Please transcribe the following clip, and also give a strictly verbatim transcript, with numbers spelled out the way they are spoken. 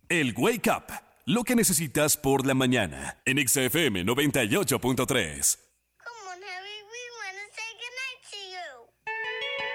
El Wake Up, lo que necesitas por la mañana, en X F M noventa y ocho punto tres.